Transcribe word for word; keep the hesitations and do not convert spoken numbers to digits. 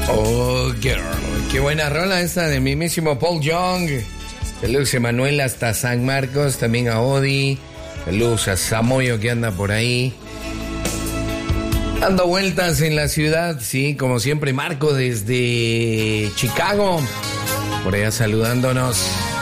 Oh, girl. Qué buena rola esta de mismísimo Paul Young. Saludos a Manuel hasta San Marcos, también a Odi. Saludos a Samoyo que anda por ahí. Dando vueltas en la ciudad, sí, como siempre, Marco desde Chicago. Por allá saludándonos.